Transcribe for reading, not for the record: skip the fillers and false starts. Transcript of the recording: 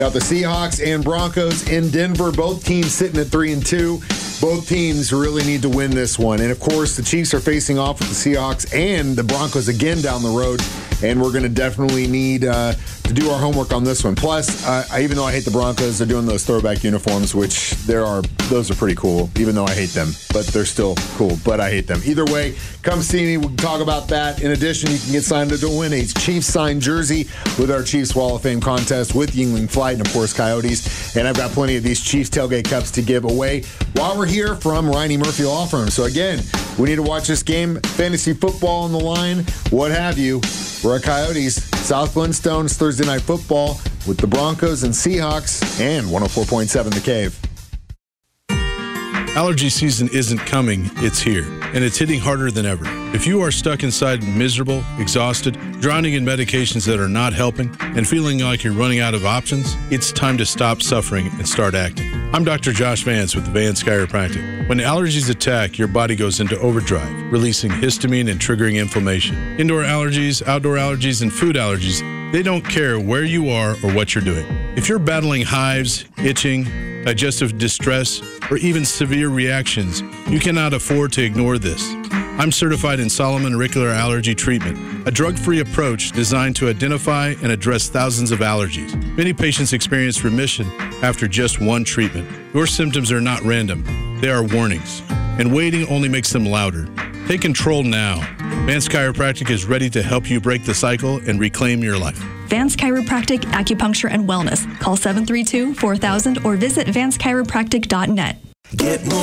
Got the Seahawks and Broncos in Denver. Both teams sitting at 3-2. Both teams really need to win this one. And, of course, the Chiefs are facing off with the Seahawks and the Broncos again down the road. And we're going to definitely need to do our homework on this one. Plus, even though I hate the Broncos, they're doing those throwback uniforms, which those are pretty cool, even though I hate them. But they're still cool, but I hate them. Either way, come see me. We can talk about that. In addition, you can get signed to win a Chiefs signed jersey with our Chiefs Wall of Fame contest with Yuengling Flight and, of course, Coyotes. And I've got plenty of these Chiefs tailgate cups to give away while we're here from Riney Murphy Law Firm. So, again, we need to watch this game. Fantasy football on the line, what have you. We're at Coyotes, South Flintstones, Thursday Night Football with the Broncos and Seahawks and 104.7 The Cave. Allergy season isn't coming, it's here, and it's hitting harder than ever. If you are stuck inside miserable, exhausted, drowning in medications that are not helping, and feeling like you're running out of options, it's time to stop suffering and start acting. I'm Dr. Josh Vance with Vance Chiropractic. When allergies attack, your body goes into overdrive, releasing histamine and triggering inflammation. Indoor allergies, outdoor allergies, and food allergies, they don't care where you are or what you're doing. If you're battling hives, itching, digestive distress, or even severe reactions, you cannot afford to ignore this. I'm certified in Solomon Auricular Allergy Treatment, a drug-free approach designed to identify and address thousands of allergies. Many patients experience remission after just one treatment. Your symptoms are not random. They are warnings, and waiting only makes them louder. Take control now. Vance Chiropractic is ready to help you break the cycle and reclaim your life. Vance Chiropractic, Acupuncture, and Wellness. Call 732-4000 or visit vancechiropractic.net. Get more